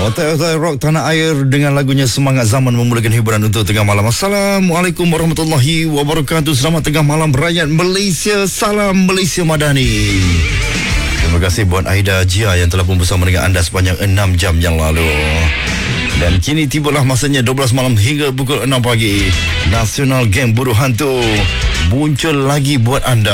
Otai-otai rock tanah air dengan lagunya Semangat Zaman memulakan hiburan untuk tengah malam. Assalamualaikum warahmatullahi wabarakatuh. Selamat tengah malam rakyat Malaysia. Salam Malaysia Madani. Terima kasih buat Aida Jia yang telah pun bersama dengan anda sepanjang 6 jam yang lalu. Dan kini tibalah masanya 12 malam hingga pukul 6 pagi. National Game Buruh Hantu muncul lagi buat anda.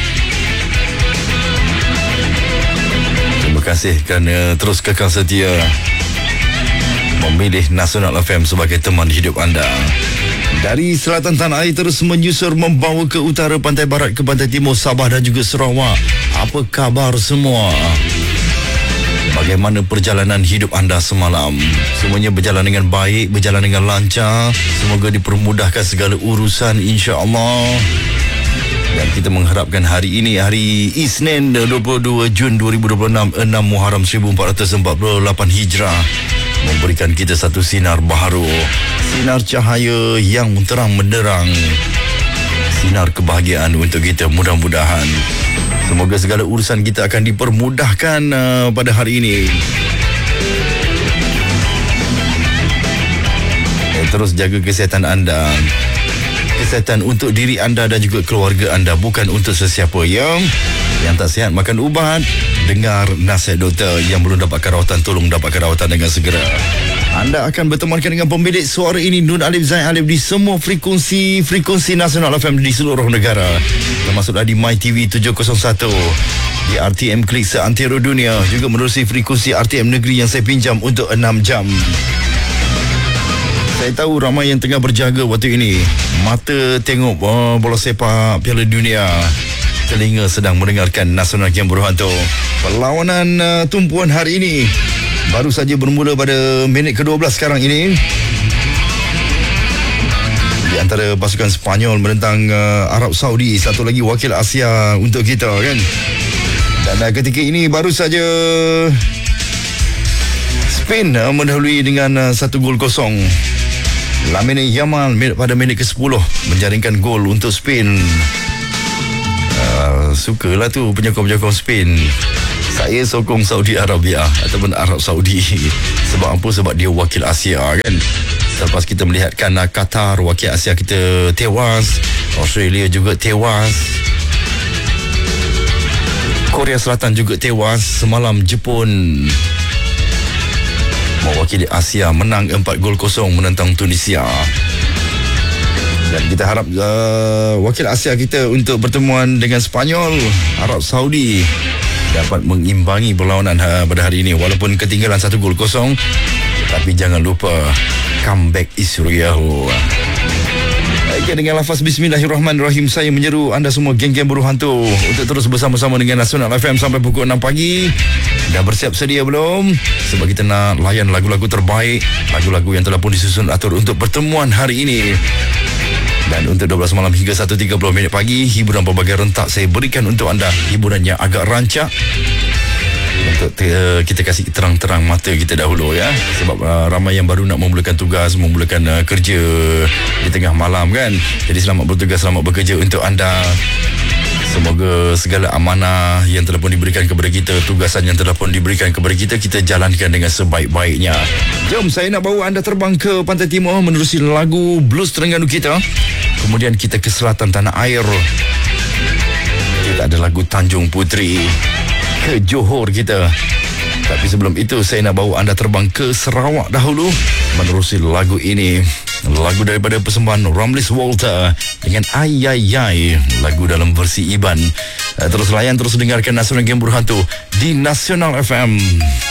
Terima kasih kerana terus kekal setia memilih Nasional FM sebagai teman hidup anda. Dari selatan tanah air terus menyusur membawa ke utara, pantai barat ke pantai timur, Sabah dan juga Sarawak. Apa khabar semua? Bagaimana perjalanan hidup anda semalam? Semuanya berjalan dengan baik, berjalan dengan lancar. Semoga dipermudahkan segala urusan, insya-Allah. Dan kita mengharapkan hari ini, hari Isnin 22 Jun 2026, 6 Muharram 1448 Hijrah, memberikan kita satu sinar baharu, sinar cahaya yang terang menderang, sinar kebahagiaan untuk kita. Mudah-mudahan semoga segala urusan kita akan dipermudahkan pada hari ini. Terus jaga kesihatan anda, kesihatan untuk diri anda dan juga keluarga anda, bukan untuk sesiapa. Yang tak sihat makan ubat, dengar nasihat doktor. Yang belum dapatkan rawatan, tolong dapatkan rawatan dengan segera. Anda akan bertemankan dengan pemilik suara ini, Nun Alif Zain Alif, di semua frekuensi Nasional FM di seluruh negara, termasuklah di MyTV 701, di RTM Klik seantero dunia, juga menerusi frekuensi RTM Negeri yang saya pinjam untuk 6 jam. Saya tahu ramai yang tengah berjaga waktu ini. Mata tengok bola sepak Piala Dunia, telinga sedang mendengarkan Nasional Game Buruh Hantu. Perlawanan tumpuan hari ini baru saja bermula pada minit ke-12 sekarang ini, di antara pasukan Sepanyol menentang Arab Saudi. Satu lagi wakil Asia untuk kita, kan. Dan ketika ini baru saja Spain mendahului dengan 1 gol kosong. Lamine Yamal pada minit ke-10 menjaringkan gol untuk Spain. Sukalah tu penyokong-penyokong Spain. Saya sokong Saudi Arabia ataupun Arab Saudi. Sebab apa? Sebab dia wakil Asia, kan. Selepas kita melihatkan Qatar, wakil Asia kita tewas, Australia juga tewas, Korea Selatan juga tewas. Semalam Jepun mewakili Asia menang 4-0 menentang Tunisia. Dan kita harap wakil Asia kita untuk pertemuan dengan Sepanyol, Arab Saudi, dapat mengimbangi perlawanan pada hari ini. Walaupun ketinggalan 1-0, tapi jangan lupa comeback is real. Baik, dengan lafaz Bismillahirrahmanirrahim, saya menyeru anda semua geng-geng buruh hantu untuk terus bersama-sama dengan Nasional FM sampai pukul 6 pagi. Dah bersiap sedia belum? Sebab kita nak layan lagu-lagu terbaik, lagu-lagu yang telah pun disusun atur untuk pertemuan hari ini. Dan untuk 12 malam hingga 1.30 minit pagi, hiburan berbagai rentak saya berikan untuk anda. Hiburan yang agak rancak untuk kita kasih terang-terang mata kita dahulu, ya. Sebab ramai yang baru nak memulakan tugas, memulakan kerja di tengah malam, kan. Jadi selamat bertugas, selamat bekerja untuk anda. Semoga segala amanah yang telah pun diberikan kepada kita, tugasan yang telah pun diberikan kepada kita, kita jalankan dengan sebaik-baiknya. Jom, saya nak bawa anda terbang ke Pantai Timur menerusi lagu Blues Terengganu kita. Kemudian kita ke selatan tanah air, kita ada lagu Tanjung Puteri, ke Johor kita. Tapi sebelum itu, saya nak bawa anda terbang ke Sarawak dahulu menerusi lagu ini. Lagu daripada persembahan Ramlis Walter dengan Ayayay, lagu dalam versi Iban. Terus layan, terus dengarkan Nasional Game Buruh Hantu di Nasional FM.